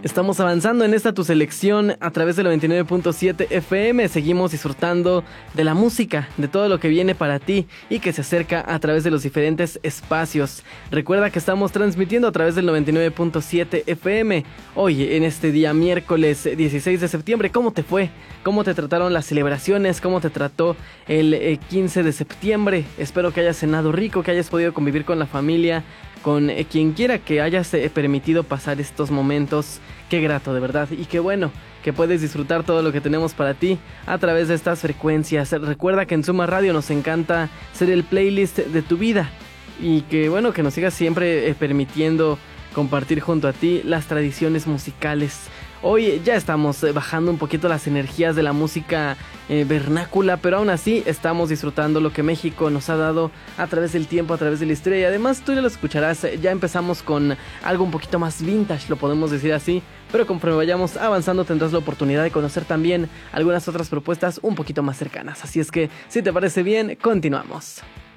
Estamos avanzando en esta tu selección a través del 99.7 FM. Seguimos disfrutando de la música, de todo lo que viene para ti y que se acerca a través de los diferentes espacios. Recuerda que estamos transmitiendo a través del 99.7 FM. Hoy, en este día miércoles 16 de septiembre, ¿cómo te fue? ¿Cómo te trataron las celebraciones? ¿Cómo te trató el 15 de septiembre? Espero que hayas cenado rico, que hayas podido convivir con la familia, con quien quiera que hayas permitido pasar estos momentos. Qué grato, de verdad, y qué bueno que puedes disfrutar todo lo que tenemos para ti a través de estas frecuencias. Recuerda que en Suma Radio nos encanta ser el playlist de tu vida y que bueno, que nos sigas siempre permitiendo compartir junto a ti las tradiciones musicales. Hoy ya estamos bajando un poquito las energías de la música vernácula, pero aún así estamos disfrutando lo que México nos ha dado a través del tiempo, a través de la historia. Y además tú ya lo escucharás, ya empezamos con algo un poquito más vintage, lo podemos decir así. Pero conforme vayamos avanzando tendrás la oportunidad de conocer también algunas otras propuestas un poquito más cercanas. Así es que, si te parece bien, continuamos.